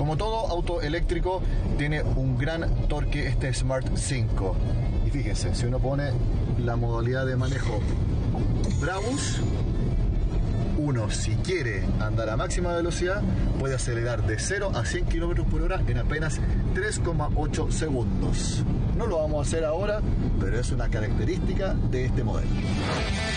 Como todo auto eléctrico, tiene un gran torque este Smart 5. Y fíjense, si uno pone la modalidad de manejo Brabus, uno, si quiere andar a máxima velocidad, puede acelerar de 0 a 100 km por hora en apenas 3,8 segundos. No lo vamos a hacer ahora, pero es una característica de este modelo.